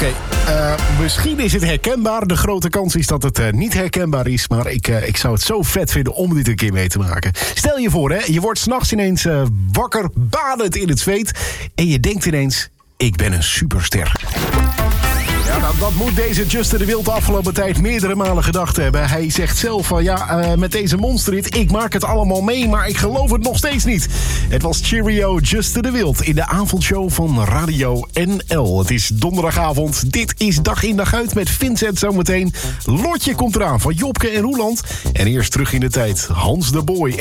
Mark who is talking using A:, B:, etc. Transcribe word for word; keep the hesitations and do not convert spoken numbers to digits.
A: Oké, okay, uh, misschien is het herkenbaar. De grote kans is dat het uh, niet herkenbaar is. Maar ik, uh, ik zou het zo vet vinden om dit een keer mee te maken. Stel je voor, hè, je wordt 's nachts ineens uh, wakker, badend in het zweet. En je denkt ineens, ik ben een superster. Ja, nou, dat moet deze Justin de Wild de afgelopen tijd meerdere malen gedacht hebben. Hij zegt zelf van ja, uh, met deze monsterhit, ik maak het allemaal mee, maar ik geloof het nog steeds niet. Het was Cheerio Justin de Wild in de avondshow van Radio N L. Het is donderdagavond. Dit is Dag in Dag Uit met Vincent zometeen. Lotje komt eraan van Jopke en Roeland. En eerst terug in de tijd, Hans de Boy